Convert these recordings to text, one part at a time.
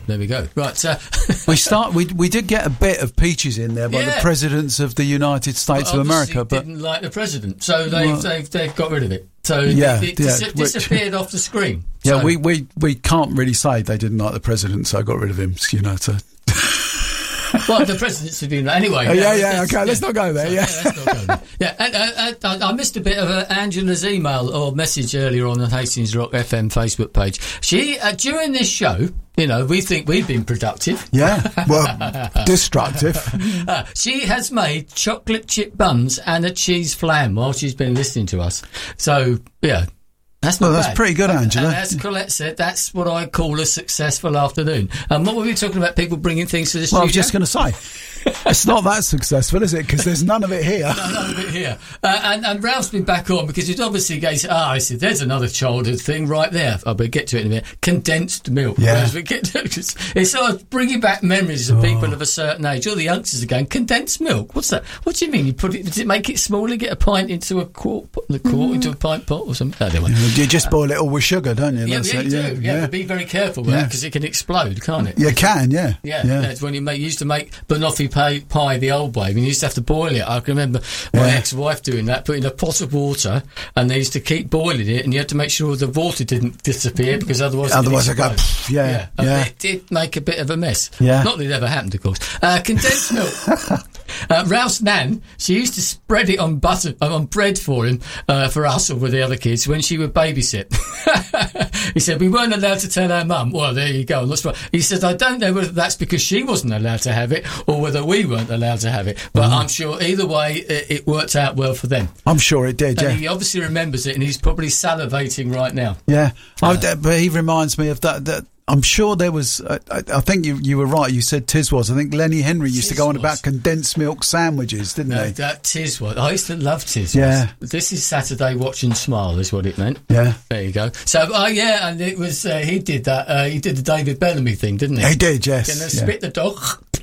there we go. Right. We did get a bit of peaches in there by the presidents of the United States of America, but didn't like the president, so they've got rid of it. So it disappeared off the screen. Yeah, so. we can't really say they didn't like the president, so got rid of him. You know, so. Well, the presidents have been anyway. Okay, let's not go there. Let's not go there. And I missed a bit of Angela's email or message earlier on the Hastings Rock FM Facebook page. She during this show, you know, we think we've been productive. Yeah, well, destructive. She has made chocolate chip buns and a cheese flan while she's been listening to us. So yeah. That's not bad. That's pretty good, Angela. And as Colette said, that's what I call a successful afternoon. What were we talking about? People bringing things to the studio? Well, I was just going to say, it's not that successful, is it? Because there's none of it here. None of it here. And Ralph's been back on because he's obviously going to say, I said, there's another childhood thing right there. I'll get to it in a minute. Condensed milk. Yeah. It's sort of bringing back memories of people of a certain age. All the youngsters are going, condensed milk? What's that? What do you mean? Does it make it smaller? Get a pint into a quart, into a pint pot or something? You just boil it all with sugar, don't you? Yeah, you do. Yeah, but be very careful with that because it can explode, can't it? You can, yeah. That's when you used to make banoffee pie the old way. I mean, you used to have to boil it. I can remember my ex-wife doing that, putting a pot of water, and they used to keep boiling it, and you had to make sure the water didn't disappear because otherwise it'd go. It did make a bit of a mess. Yeah. Not that it ever happened, of course. Condensed milk. Ralph's nan, she used to spread it on bread for him, for us or with the other kids when she would babysit. He said we weren't allowed to tell our mum. Well, there you go. That's right. He said I don't know whether that's because she wasn't allowed to have it or whether we weren't allowed to have it. But I'm sure either way it worked out well for them. I'm sure it did. And he obviously remembers it, and he's probably salivating right now. Yeah, but he reminds me of that. I'm sure there was. I think you were right. You said Tiswas. I think Lenny Henry used to go on about condensed milk sandwiches, didn't he? That Tiswas. I used to love Tiswas. Yeah. This is Saturday Watch and Smile, is what it meant. Yeah. There you go. So, and it was he did that. He did the David Bellamy thing, didn't he? He did, yes. Can they spit the dog?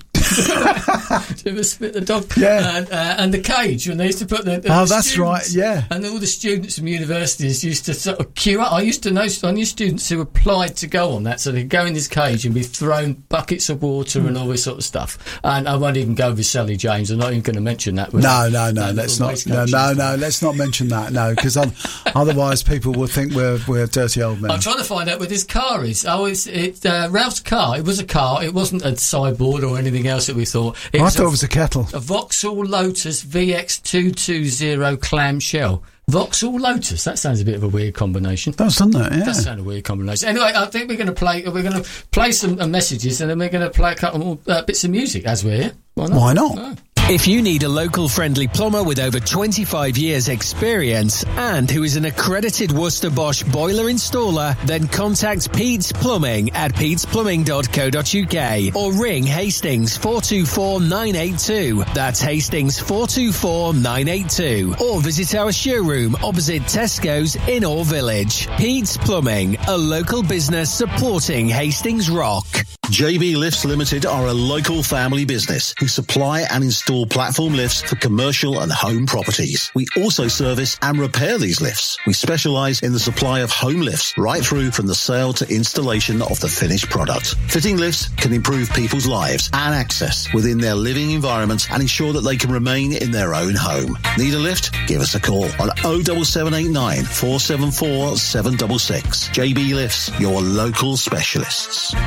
To spit the dog, and the cage when they used to put the that's right, yeah. And all the students from universities used to sort of queue up. I knew students who applied to go on that, so they'd go in this cage and be thrown buckets of water and all this sort of stuff. And I won't even go with Sally James. I'm not even going to mention that. No, let's not. No, let's not mention that. No, because otherwise people will think we're dirty old men. I'm trying to find out what his car is. Ralph's car. It was a car. It wasn't a sideboard or anything else that we thought. I thought it was a kettle. A Vauxhall Lotus VX220 clamshell. Vauxhall Lotus. That sounds a bit of a weird combination. Doesn't it? Yeah. Does sound a weird combination. Anyway, I think we're going to play some messages, and then we're going to play a couple more bits of music as we're here. Why not? Oh. If you need a local friendly plumber with over 25 years experience and who is an accredited Worcester Bosch boiler installer, then contact Pete's Plumbing at peetsplumbing.co.uk or ring Hastings 424 982. That's Hastings 424 982. Or visit our showroom opposite Tesco's in Orr Village. Pete's Plumbing, a local business supporting Hastings Rock. JB Lifts Limited are a local family business who supply and install platform lifts for commercial and home properties. We also service and repair these lifts. We specialise in the supply of home lifts right through from the sale to installation of the finished product. Fitting lifts can improve people's lives and access within their living environment and ensure that they can remain in their own home. Need a lift? Give us a call on 07789 474 766. JB Lifts, your local specialists.